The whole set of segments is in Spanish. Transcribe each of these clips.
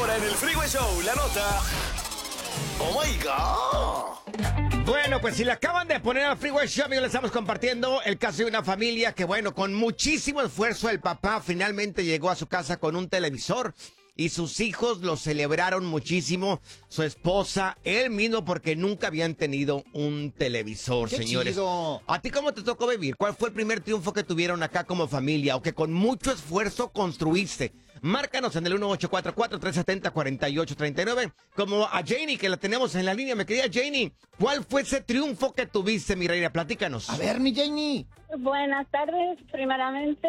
Ahora en el Freeway Show, la nota. ¡Oh, my God! Bueno, pues si le acaban de poner al Freeway Show, amigos, le estamos compartiendo el caso de una familia que, bueno, con muchísimo esfuerzo el papá finalmente llegó a su casa con un televisor y sus hijos lo celebraron muchísimo, su esposa, él mismo, porque nunca habían tenido un televisor, ¡Qué señores. chido! ¿A ti cómo te tocó vivir? ¿Cuál fue el primer triunfo que tuvieron acá como familia o que con mucho esfuerzo construiste? Márcanos en el 1844-370-4839, como a Janie, que la tenemos en la línea. Mi querida Janie, ¿cuál fue ese triunfo que tuviste, mi reina? Platícanos. A ver, mi Janie. Buenas tardes. Primeramente,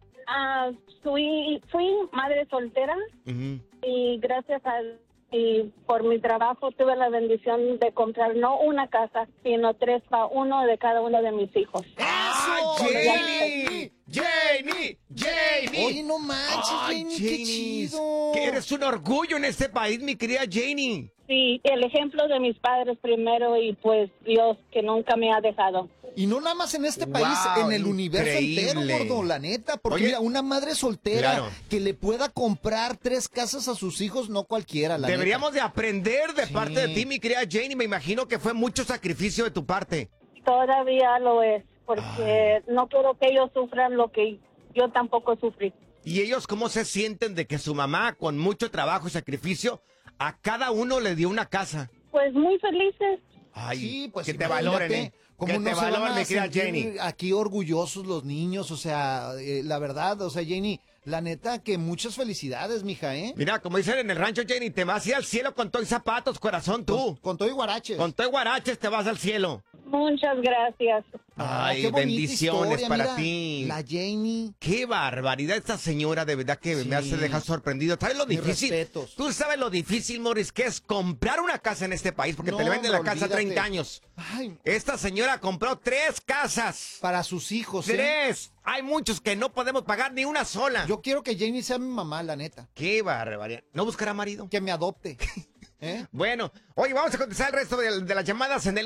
fui madre soltera y gracias y por mi trabajo tuve la bendición de comprar no una casa, sino 3 para uno de cada uno de mis hijos. ¡Ah, Janie! ¡Janie! ¡Janie! Oye, no manches, Ay, Janie, qué chido. Que eres un orgullo en este país, mi querida Janie. Sí, el ejemplo de mis padres primero y pues Dios que nunca me ha dejado. Y no nada más en este país, Wow, en el universo entero, increíble. gordo, la neta. Porque Oye, mira, una madre soltera claro, que le pueda comprar 3 casas a sus hijos, no cualquiera, la deberíamos de aprender de Sí. parte de ti, mi querida Janie. Me imagino que fue mucho sacrificio de tu parte. Todavía lo es, porque no quiero que ellos sufran lo que yo tampoco sufrí. ¿Y ellos cómo se sienten de que su mamá, con mucho trabajo y sacrificio, a cada uno le dio una casa? Pues muy felices. Ay, Sí, pues que te imagínate, valoren, ¿eh? ¿Cómo Que no te se van valoren, a mi querida sentir Janie. aquí orgullosos los niños? O sea, la verdad, o sea, Janie, la neta, que muchas felicidades, mija, ¿eh? Mira, como dicen en el rancho, Janie, te vas a ir al cielo con todo y zapatos, corazón, tú. Con todo y guaraches. Con todo y guaraches te vas al cielo. Muchas gracias. Ay, qué bonita bendiciones historia, para mira, ti. La Janie. Qué barbaridad esta señora, de verdad que Sí. me hace dejar sorprendido. ¿Sabes lo Mis difícil? respetos. Tú sabes lo difícil, Morris, que es comprar una casa en este país, porque No, te le venden la hombre, casa a olvídate. 30 años. Ay, Esta señora compró 3 casas. para sus hijos, ¿eh? 3. Hay muchos que no podemos pagar ni una sola. Yo quiero que Janie sea mi mamá, la neta. Qué barbaridad. ¿No buscará marido? Que me adopte. ¿Eh? Bueno, oye, vamos a contestar el resto de las llamadas en el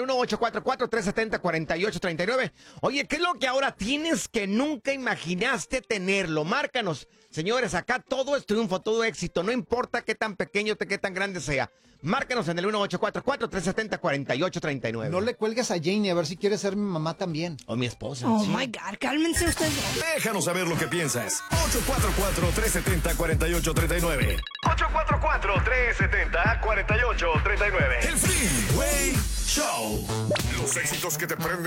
1844-370-4839. Oye, ¿qué es lo que ahora tienes que nunca imaginaste tenerlo? Márcanos. Señores, acá todo es triunfo, todo éxito. No importa qué tan pequeño, qué tan grande sea. Márcanos en el 1844-370-4839. No le cuelgues a Janie a ver si quiere ser mi mamá también. O mi esposa. Oh sí. my God, cálmense ustedes. Déjanos saber lo que piensas. 844-370-4839. 844-370-4839. El Freeway Show. Los éxitos que te prenden